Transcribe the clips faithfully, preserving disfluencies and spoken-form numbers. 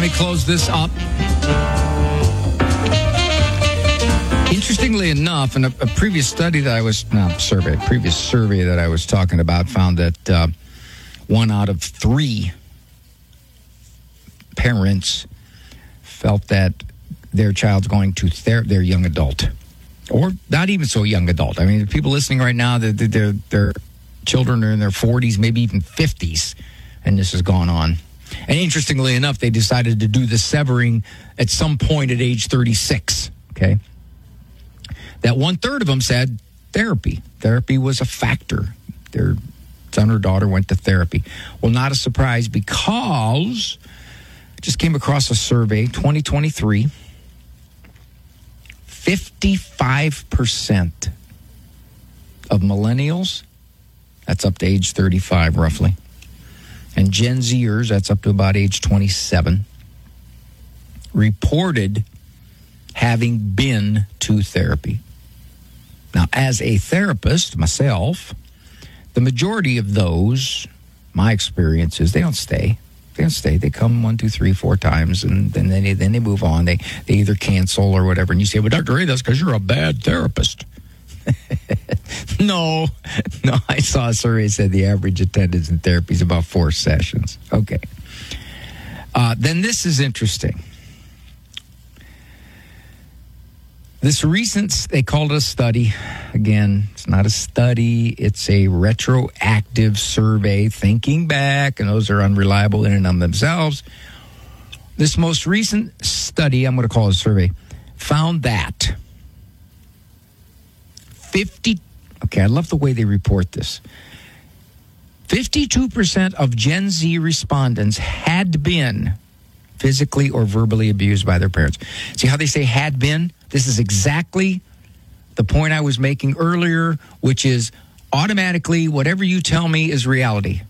Let me close this up. Interestingly enough, in a, a previous study that I was, no, survey, previous survey that I was talking about found that uh, one out of three parents felt that their child's going to ther- their young adult, or not even so young adult. I mean, people listening right now, their their their children are in their forties, maybe even fifties, and this has gone on. And interestingly enough, they decided to do the severing at some point at age thirty-six. Okay, that one third of them said therapy. Therapy was a factor. Their son or daughter went to therapy. Well, not a surprise, because I just came across a survey, twenty twenty-three. fifty-five percent of millennials, that's up to age thirty-five roughly, and Gen Zers, that's up to about age twenty-seven, reported having been to therapy. Now, as a therapist myself, the majority of those, my experience is they don't stay. They don't stay. They come one, two, three, four times, and then they then they move on. They they either cancel or whatever. And you say, "Well, Doctor Ray, that's because you're a bad therapist." no, no. I saw a survey that said the average attendance in therapy is about four sessions. Okay. Uh, then this is interesting. This recent, they called it a study. Again, it's not a study. It's a retroactive survey, thinking back, and those are unreliable in and of themselves. This most recent study, I'm going to call it a survey, found that fifty, okay, I love the way they report this. fifty-two percent of Gen Z respondents had been physically or verbally abused by their parents. See how they say had been? This is exactly the point I was making earlier, which is automatically whatever you tell me is reality.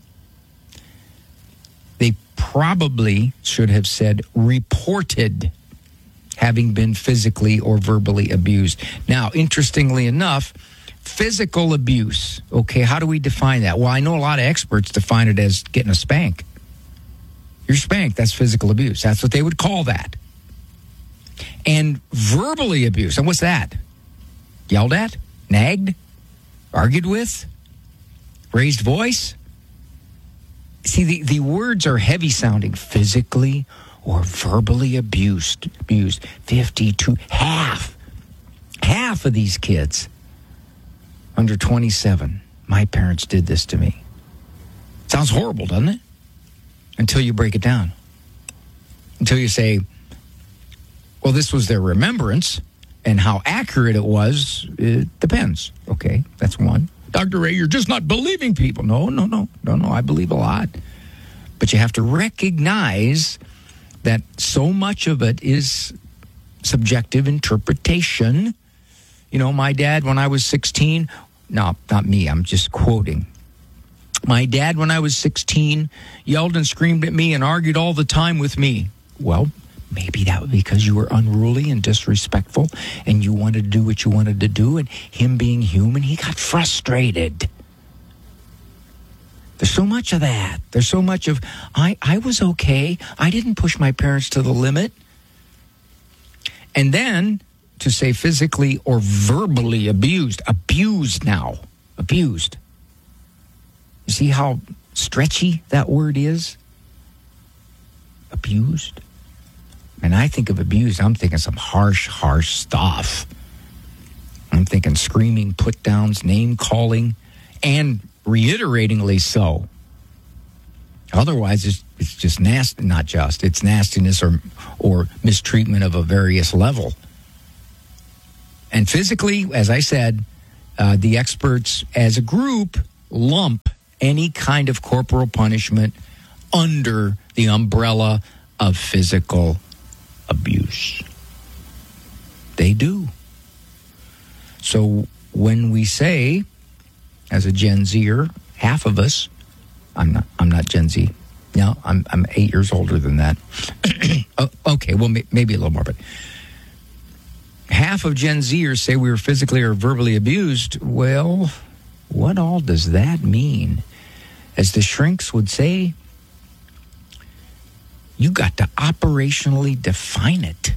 They probably should have said reported having been physically or verbally abused. Now, interestingly enough, physical abuse, okay, how do we define that? Well, I know a lot of experts define it as getting a spank. You're spanked, that's physical abuse. That's what they would call that. And verbally abused, and what's that? Yelled at? Nagged? Argued with? Raised voice? See, the, the words are heavy sounding. Physically or verbally abused. Abused. fifty-two. Half. Half of these kids under twenty-seven. My parents did this to me. Sounds horrible, doesn't it? Until you break it down. Until you say, well, this was their remembrance, and how accurate it was, it depends. Okay, that's one. Doctor Ray, you're just not believing people. No, no, no, no, no, I believe a lot. But you have to recognize that so much of it is subjective interpretation. You know, my dad, when I was sixteen, no, not me, I'm just quoting. My dad, when I was sixteen, yelled and screamed at me and argued all the time with me. Well, maybe that was because you were unruly and disrespectful and you wanted to do what you wanted to do, and him being human, he got frustrated. There's so much of that. There's so much of, I, I was okay. I didn't push my parents to the limit. And then to say physically or verbally abused. Abused now. Abused. You see how stretchy that word is? Abused. And I think of abused, I'm thinking some harsh, harsh stuff. I'm thinking screaming, put-downs, name-calling, and reiteratingly so. Otherwise, it's, it's just nasty, not just, it's nastiness or, or mistreatment of a various level. And physically, as I said, uh, the experts as a group lump any kind of corporal punishment under the umbrella of physical abuse. They do. So when we say, as a Gen Zer, half of us, I'm not I'm not Gen Z. No, I'm I'm eight years older than that. oh, okay, well, may, maybe a little more, but half of Gen Zers say we were physically or verbally abused. Well, what all does that mean? As the shrinks would say, You got to operationally define it.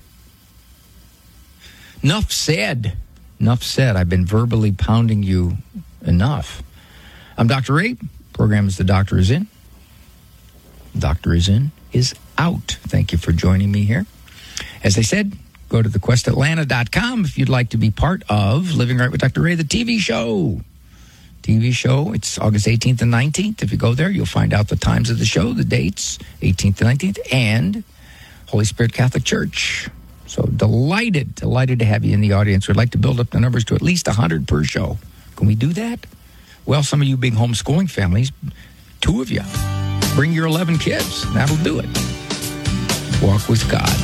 Enough said. Enough said. I've been verbally pounding you enough. I'm Doctor Ray. Program is The Doctor Is In. Doctor Is In is out. Thank you for joining me here. As I said, go to the quest atlanta dot com if you'd like to be part of Living Right with Doctor Ray, the T V show. T V show, it's August eighteenth and nineteenth. If you go there, you'll find out the times of the show, the dates, eighteenth and nineteenth, and Holy Spirit Catholic Church. So delighted, delighted to have you in the audience. We'd like to build up the numbers to at least one hundred per show. Can we do that? Well, some of you big homeschooling families, two of you, bring your eleven kids. That'll do it. Walk with God.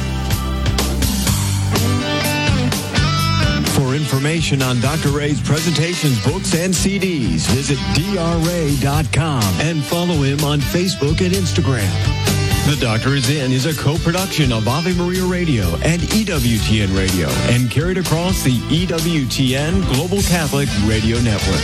For information on Doctor Ray's presentations, books, and C Ds, visit D R ray dot com and follow him on Facebook and Instagram. The Doctor Is In is a co-production of Ave Maria Radio and E W T N Radio and carried across the E W T N Global Catholic Radio Network.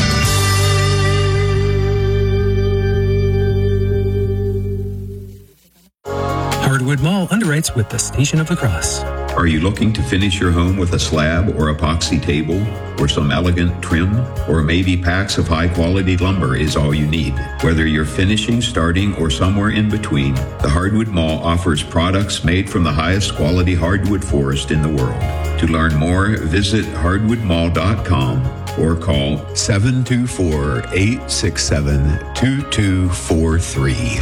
Hardwood Mall underwrites with the Station of the Cross. Are you looking to finish your home with a slab or epoxy table or some elegant trim? Or maybe packs of high-quality lumber is all you need? Whether you're finishing, starting, or somewhere in between, the Hardwood Mall offers products made from the highest quality hardwood forest in the world. To learn more, visit hardwood mall dot com or call seven two four, eight six seven, two two four three.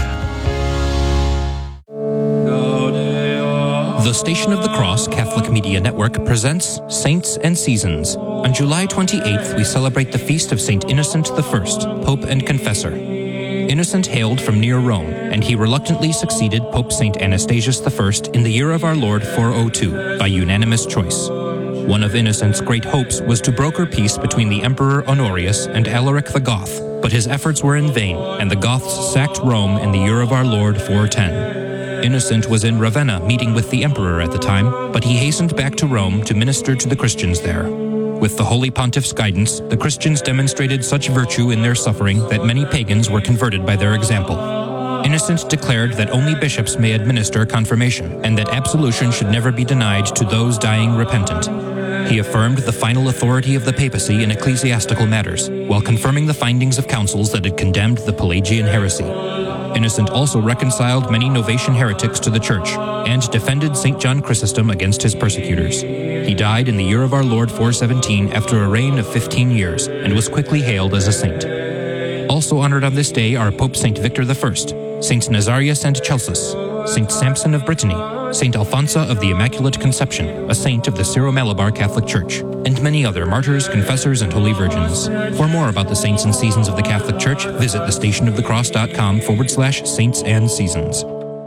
The Station of the Cross Catholic Media Network presents Saints and Seasons. On July twenty-eighth, we celebrate the feast of Saint Innocent the First, Pope and Confessor. Innocent hailed from near Rome, and he reluctantly succeeded Pope Saint Anastasius the First in the year of our Lord four oh two by unanimous choice. One of Innocent's great hopes was to broker peace between the Emperor Honorius and Alaric the Goth, but his efforts were in vain, and the Goths sacked Rome in the year of our Lord four ten. Innocent was in Ravenna meeting with the emperor at the time, but he hastened back to Rome to minister to the Christians there. With the Holy Pontiff's guidance, the Christians demonstrated such virtue in their suffering that many pagans were converted by their example. Innocent declared that only bishops may administer confirmation, and that absolution should never be denied to those dying repentant. He affirmed the final authority of the papacy in ecclesiastical matters, while confirming the findings of councils that had condemned the Pelagian heresy. Innocent also reconciled many Novatian heretics to the Church and defended Saint John Chrysostom against his persecutors. He died in the year of our Lord four seventeen after a reign of fifteen years and was quickly hailed as a saint. Also honored on this day are Pope Saint Victor the First, Saint Nazarius and Celsus, Saint Samson of Brittany, Saint Alphonsa of the Immaculate Conception, a saint of the Syro-Malabar Catholic Church, and many other martyrs, confessors, and holy virgins. For more about the saints and seasons of the Catholic Church, visit thestationofthecross.com forward slash saints and seasons.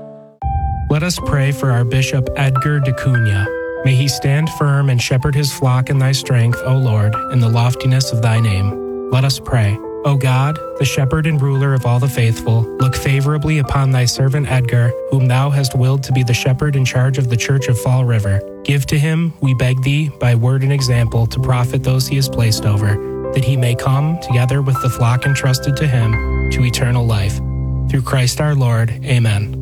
Let us pray for our Bishop Edgar de Cunha. May he stand firm and shepherd his flock in thy strength, O Lord, in the loftiness of thy name. Let us pray. O God, the shepherd and ruler of all the faithful, look favorably upon thy servant Edgar, whom thou hast willed to be the shepherd in charge of the Church of Fall River. Give to him, we beg thee, by word and example, to profit those he has placed over, that he may come, together with the flock entrusted to him, to eternal life. Through Christ our Lord. Amen.